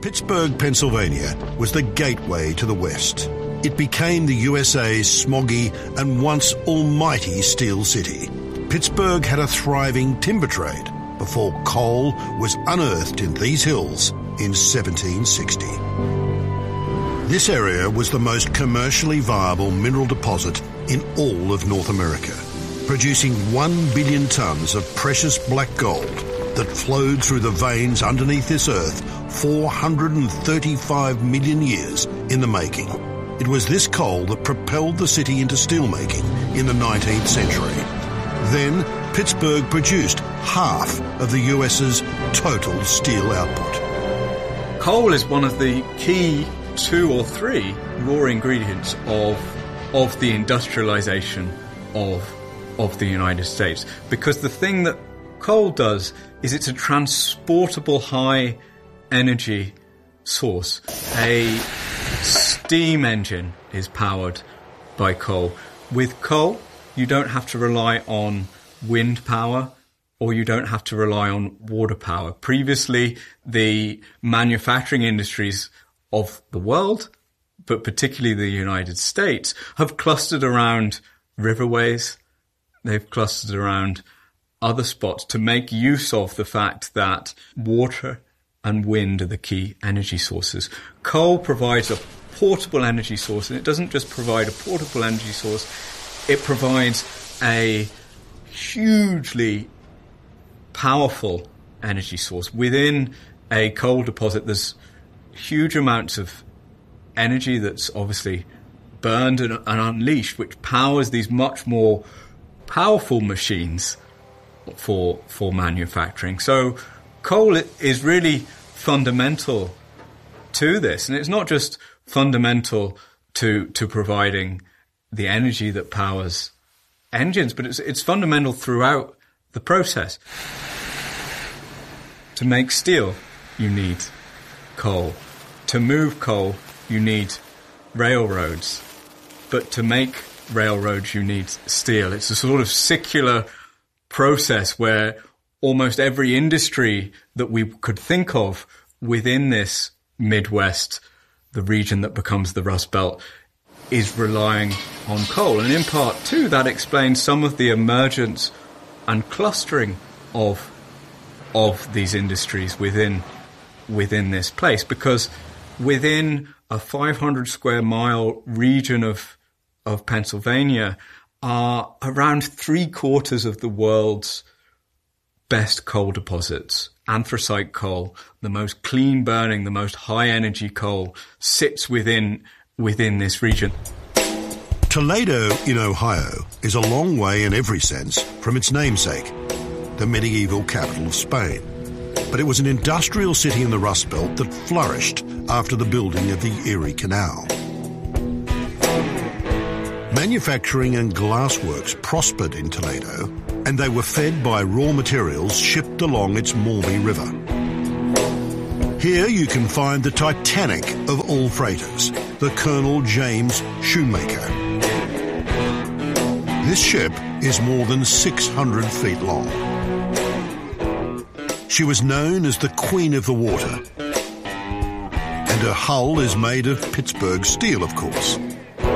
Pittsburgh, Pennsylvania was the gateway to the West. It became the USA's smoggy and once almighty steel city. Pittsburgh had a thriving timber trade before coal was unearthed in these hills in 1760. This area was the most commercially viable mineral deposit in all of North America, producing 1 billion tons of precious black gold that flowed through the veins underneath this earth 435 million years in the making. It was this coal that propelled the city into steelmaking in the 19th century. Then, Pittsburgh produced half of the US's total steel output. Coal is one of the key 2 or 3 raw ingredients of the industrialization of the United States. Because the thing that coal does is it's a transportable high energy source. A steam engine is powered by coal. With coal, you don't have to rely on wind power or you don't have to rely on water power. Previously, the manufacturing industries of the world, but particularly the United States, have clustered around riverways. They've clustered around other spots to make use of the fact that water and wind are the key energy sources. Coal provides a portable energy source, and it doesn't just provide a portable energy source, it provides a hugely powerful energy source. Within a coal deposit, there's huge amounts of energy that's obviously burned and unleashed, which powers these much more powerful machines for manufacturing. So coal is really fundamental to this, and it's not just fundamental to providing the energy that powers engines, but it's fundamental throughout the process. To make steel, you need coal. To move coal, you need railroads. But to make railroads, you need steel. It's a sort of circular process where almost every industry that we could think of within this Midwest, the region that becomes the Rust Belt, is relying on coal. And in part, too, that explains some of the emergence and clustering of these industries within this place, because within a 500 square mile region of Pennsylvania are around 3/4 of the world's best coal deposits. Anthracite coal, the most clean burning, the most high energy coal, sits within this region. Toledo in Ohio is a long way in every sense from its namesake, the medieval capital of Spain. But it was an industrial city in the Rust Belt that flourished after the building of the Erie Canal. Manufacturing and glassworks prospered in Toledo, and they were fed by raw materials shipped along its Maumee River. Here you can find the Titanic of all freighters, the Colonel James Shoemaker. This ship is more than 600 feet long. She was known as the Queen of the Water, and her hull is made of Pittsburgh steel, of course.